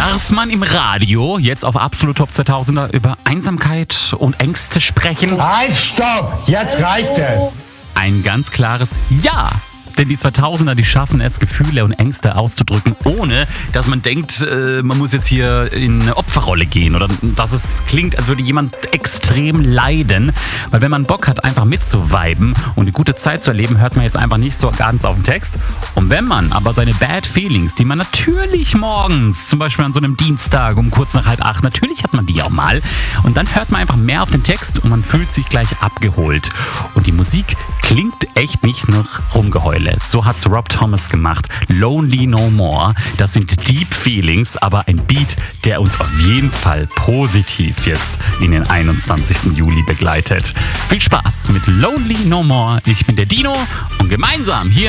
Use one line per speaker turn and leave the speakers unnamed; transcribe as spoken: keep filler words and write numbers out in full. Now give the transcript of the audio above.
Darf man im Radio jetzt auf Absolut Top zweitausender über Einsamkeit und Ängste sprechen?
Halt, stopp! Jetzt reicht es!
Ein ganz klares Ja! Denn die zweitausender, die schaffen es, Gefühle und Ängste auszudrücken, ohne dass man denkt, äh, man muss jetzt hier in eine Opferrolle gehen oder dass es klingt, als würde jemand extrem leiden. Weil wenn man Bock hat, einfach mitzuviben und eine gute Zeit zu erleben, hört man jetzt einfach nicht so ganz auf den Text. Und wenn man aber seine Bad Feelings, die man natürlich morgens, zum Beispiel an so einem Dienstag um kurz nach halb acht, natürlich hat man die auch mal, und dann hört man einfach mehr auf den Text und man fühlt sich gleich abgeholt. Und die Musik klingt echt nicht nach Rumgeheule. So hat's Rob Thomas gemacht. Lonely No More. Das sind Deep Feelings, aber ein Beat, der uns auf jeden Fall positiv jetzt in den einundzwanzigsten Juli begleitet. Viel Spaß mit Lonely No More. Ich bin der Dino und gemeinsam hier